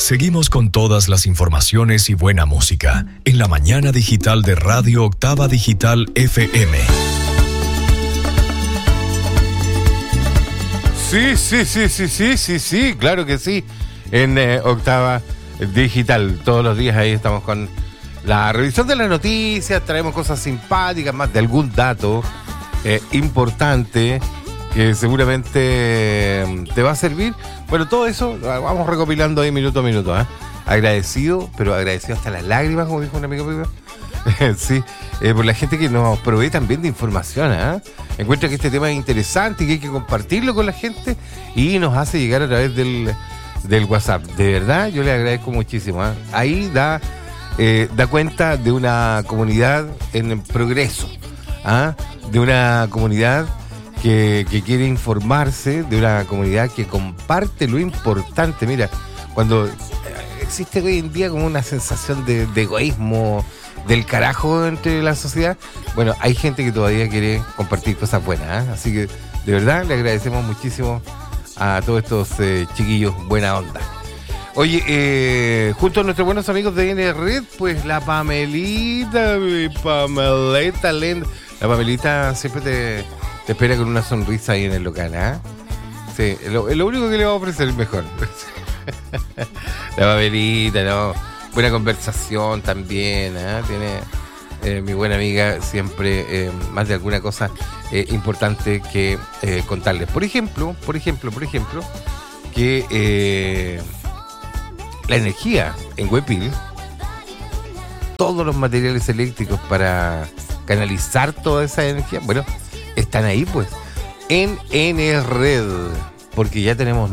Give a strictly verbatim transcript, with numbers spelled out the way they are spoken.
Seguimos con todas las informaciones y buena música en la mañana digital de Radio Octava Digital F M. Sí, sí, sí, sí, sí, sí, sí, claro que sí. En eh, Octava Digital, todos los días ahí estamos con la revisión de las noticias, traemos cosas simpáticas, más de algún dato eh, importante que seguramente eh, te va a servir. Bueno, todo eso vamos recopilando ahí minuto a minuto, ¿eh? Agradecido, pero agradecido hasta las lágrimas, como dijo un amigo mío. Sí, eh, por la gente que nos provee también de información, ¿eh? Encuentra que este tema es interesante y que hay que compartirlo con la gente y nos hace llegar a través del, del WhatsApp. De verdad, yo le agradezco muchísimo, ¿eh? Ahí da, eh, da cuenta de una comunidad en progreso, ¿eh? De una comunidad que, que quiere informarse, de una comunidad que comparte lo importante. Mira, cuando existe hoy en día como una sensación de, de egoísmo, del carajo entre la sociedad, bueno, hay gente que todavía quiere compartir cosas buenas, ¿eh? Así que de verdad le agradecemos muchísimo a todos estos eh, chiquillos buena onda. Oye, eh, junto a nuestros buenos amigos de N Red, pues la Pamelita, mi Pamelita Lend, la Pamelita siempre te, te espera con una sonrisa ahí en el local, ¿eh? Sí, lo, lo único que le va a ofrecer es mejor. La Pamelita, ¿no? Buena conversación también, ¿eh? Tiene eh, mi buena amiga siempre eh, más de alguna cosa eh, importante que eh, contarles. Por ejemplo, por ejemplo, por ejemplo, que eh, la energía en Huepil, todos los materiales eléctricos para canalizar toda esa energía, bueno, están ahí pues, en N Red, porque ya tenemos